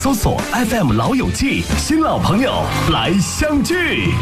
搜索 FM 老友记，新老朋友来相聚。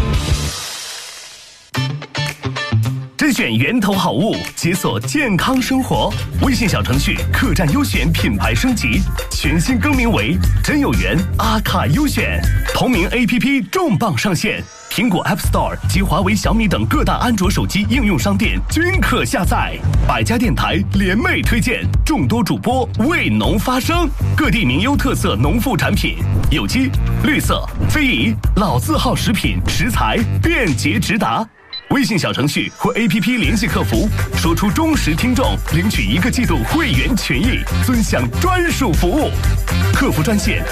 甄选源头好物，解锁健康生活。微信小程序客栈优选品牌升级，全新更名为真有缘阿卡优选。同名 APP 重磅上线，苹果 App Store 及华为、小米等各大安卓手机应用商店均可下载。百家电台联袂推荐，众多主播为农发声，各地名优特色农副产品，有机、绿色、非遗、老字号食品食材便捷直达。微信小程序或 APP 联系客服，说出忠实听众，领取1个季度会员权益，尊享专属服务。客服专线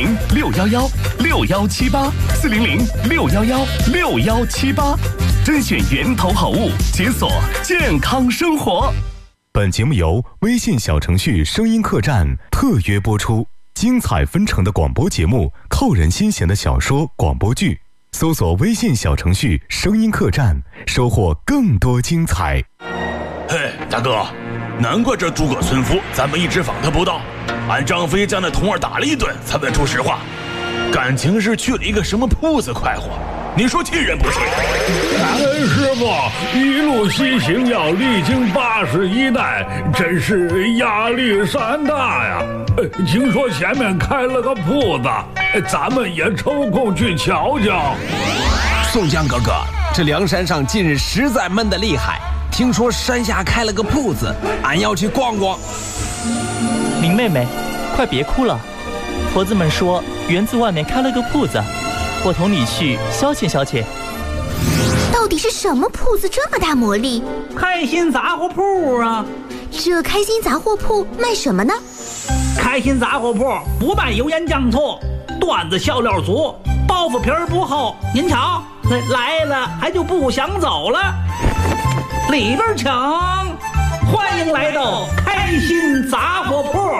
400-611-6178，400-611-6178，甄选源头好物，解锁健康生活。 本节目由微信小程序声音客栈特约播出，精彩纷呈的广播节目，扣人心弦的小说广播剧。搜索微信小程序声音客栈，收获更多精彩。 嘿，大哥，难怪这诸葛村夫咱们一直访他不到，俺张飞将那童儿打了一顿才问出实话，感情是去了一个什么铺子快活，你说气人不气？ 感恩师傅一路西行，要历经81代，真是压力山大呀。听说前面开了个铺子，咱们也抽空去瞧瞧。 宋江哥哥，这梁山上近日实在闷得厉害，听说山下开了个铺子，俺要去逛逛。 林妹妹，快别哭了，婆子们说园子外面开了个铺子，我同你去消遣消遣。 到底是什么铺子这么大魔力？ 开心杂货铺啊！ 这开心杂货铺卖什么呢？ 开心杂货铺不卖油盐酱醋，段子笑料足，包袱皮儿不厚。您瞧，来了还就不想走了。里边请，欢迎来到开心杂货铺。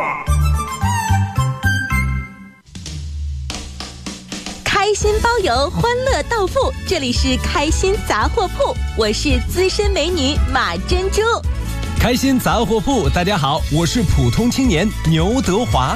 开心包邮，欢乐到付，这里是开心杂货铺，我是资深美女马珍珠。 开心杂货铺，大家好，我是普通青年牛德华。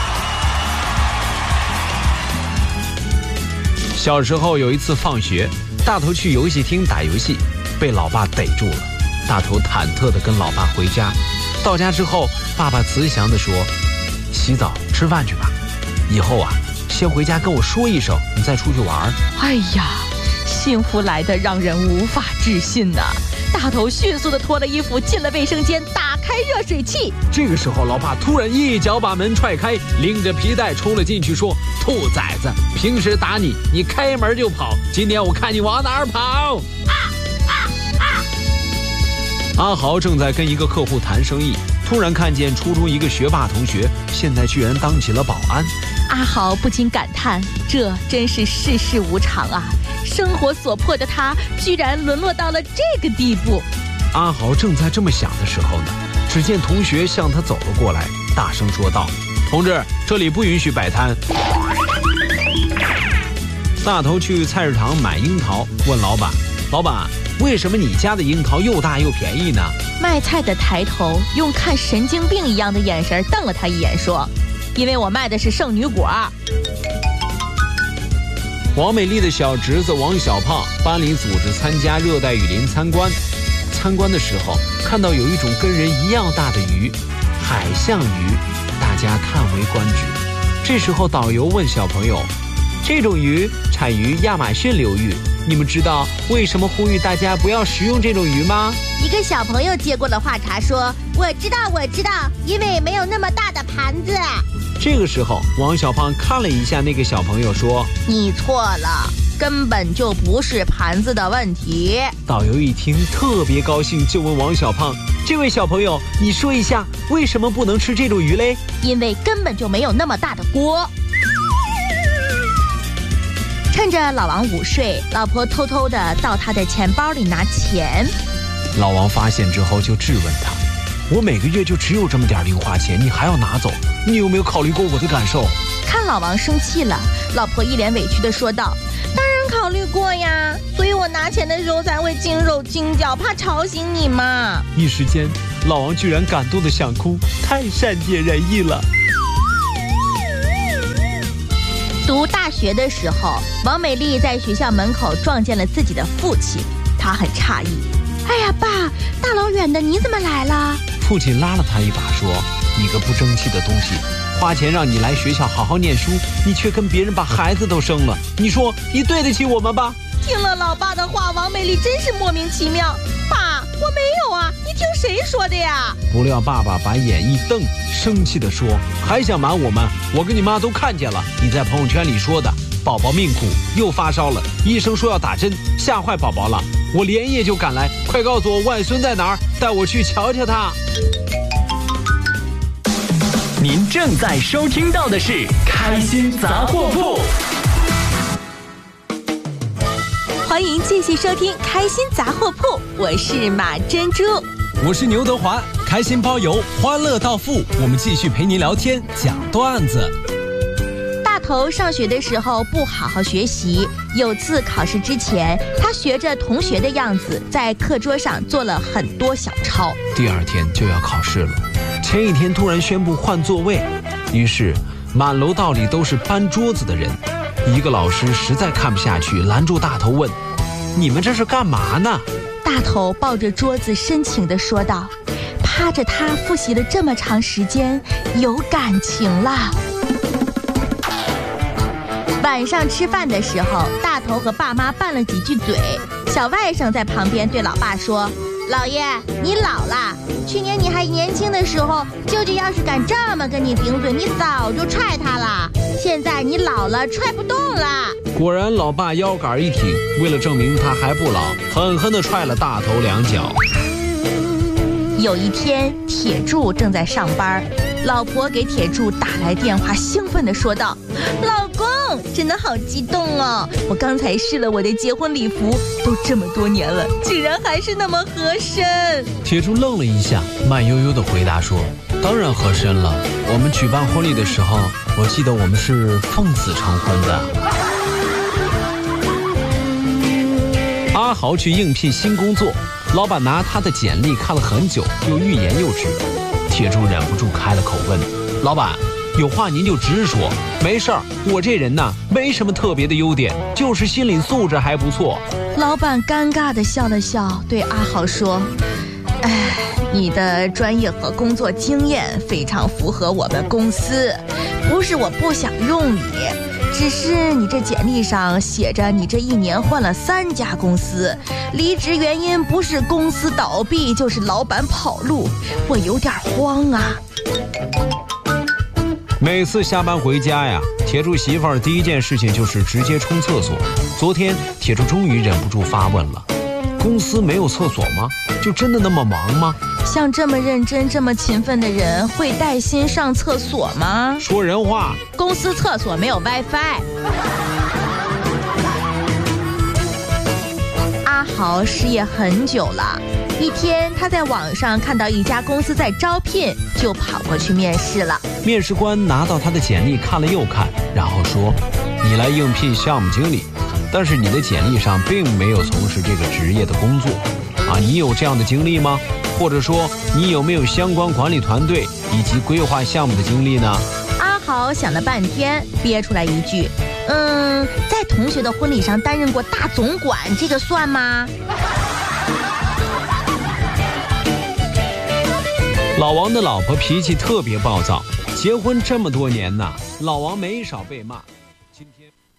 小时候有一次放学，大头去游戏厅打游戏，被老爸逮住了。大头忐忑地跟老爸回家，到家之后，爸爸慈祥地说：“洗澡吃饭去吧，以后啊，先回家跟我说一声，你再出去玩。” 哎呀，幸福来得让人无法置信呐！大头迅速地脱了衣服，进了卫生间，打开热水器。这个时候，老爸突然一脚把门踹开，拎着皮带冲了进去，说：“兔崽子，平时打你，你开门就跑，今天我看你往哪儿跑！”阿豪正在跟一个客户谈生意，突然看见初中一个学霸同学，现在居然当起了保安。阿豪不禁感叹，这真是世事无常啊！生活所迫的他，居然沦落到了这个地步。阿豪正在这么想的时候呢，只见同学向他走了过来，大声说道：“同志，这里不允许摆摊。”大头去菜市场买樱桃，问老板：“老板，为什么你家的樱桃又大又便宜呢？”卖菜的抬头用看神经病一样的眼神瞪了他一眼，说：“因为我卖的是圣女果。”王美丽的小侄子王小胖班里组织参加热带雨林参观，参观的时候看到有一种跟人一样大的鱼，海象鱼，大家叹为观止。这时候导游问小朋友：“这种鱼产于亚马逊流域，你们知道为什么呼吁大家不要食用这种鱼吗？” 一个小朋友接过了话茬说：“我知道，因为没有那么大的盘子。” 这个时候，王小胖看了一下那个小朋友，说：“ 你错了，根本就不是盘子的问题。” 导游一听特别高兴，就问王小胖：“这位小朋友，你说一下为什么不能吃这种鱼嘞？” 因为根本就没有那么大的锅。趁着老王午睡，老婆偷偷的到他的钱包里拿钱。 老王发现之后就质问他：“我每个月就只有这么点零花钱，你还要拿走？你有没有考虑过我的感受？” 看老王生气了，老婆一脸委屈的说道：“当然考虑过呀，所以我拿钱的时候才会轻手轻脚，怕吵醒你嘛。” 一时间，老王居然感动的想哭，太善解人意了。 学的时候，王美丽在学校门口撞见了自己的父亲，她很诧异。哎呀，爸，大老远的你怎么来了？ 父亲拉了他一把说：“你个不争气的东西，花钱让你来学校好好念书，你却跟别人把孩子都生了，你说你对得起我们吧？” 听了老爸的话，王美丽真是莫名其妙。爸，我没有啊，你听谁说的呀？ 不料爸爸把眼一瞪，生气地说：“还想瞒我们？我跟你妈都看见了，你在朋友圈里说的，宝宝命苦，又发烧了，医生说要打针，吓坏宝宝了。我连夜就赶来，快告诉我外孙在哪儿，带我去瞧瞧他。” 您正在收听到的是开心杂货铺。 欢迎继续收听开心杂货铺，我是马珍珠， 我是牛德华，开心包邮，欢乐到付，我们继续陪您聊天讲段子。 大头上学的时候不好好学习，有次考试之前，他学着同学的样子，在课桌上做了很多小抄。 第二天就要考试了，前一天突然宣布换座位，于是满楼道里都是搬桌子的人。一个老师实在看不下去，拦住大头问：“你们这是干嘛呢？” 大头抱着桌子深情地说道：“趴着他复习了这么长时间，有感情了。”晚上吃饭的时候，大头和爸妈拌了几句嘴，小外甥在旁边对老爸说：“老爷，你老了，去年你还年轻的时候，舅舅要是敢这么跟你顶嘴，你早就踹他了。现在你老了，踹不动了。” 果然，老爸腰杆一挺，为了证明他还不老，狠狠地踹了大头2脚。 有一天，铁柱正在上班，老婆给铁柱打来电话，兴奋地说道：“老公，真的好激动哦！我刚才试了我的结婚礼服，都这么多年了，竟然还是那么合身。” 铁柱愣了一下，慢悠悠地回答说：“当然合身了，我们举办婚礼的时候，我记得我们是奉子成婚的。”阿豪去应聘新工作，老板拿他的简历看了很久，又欲言又止。铁柱忍不住开了口问：“老板，有话您就直说，没事儿，我这人呢，没什么特别的优点，就是心理素质还不错。” 老板尴尬地笑了笑，对阿豪说：“哎，你的专业和工作经验非常符合我们公司，不是我不想用你，只是你这简历上写着你这1年换了3家公司，离职原因不是公司倒闭，就是老板跑路，我有点慌啊。” 每次下班回家呀，铁柱媳妇儿第一件事情就是直接冲厕所。昨天铁柱终于忍不住发问了：“公司没有厕所吗？就真的那么忙吗？” 像这么认真这么勤奋的人会带薪上厕所吗？ 说人话， 公司厕所没有 WiFi。 阿豪失业很久了，一天他在网上看到一家公司在招聘，就跑过去面试了。 面试官拿到他的简历看了又看，然后说：“你来应聘项目经理，但是你的简历上并没有从事这个职业的工作啊，你有这样的经历吗？或者说你有没有相关管理团队以及规划项目的经历呢？” 阿豪想了半天，憋出来一句：“在同学的婚礼上担任过大总管，这个算吗？” 老王的老婆脾气特别暴躁，结婚这么多年呢，老王没少被骂。今天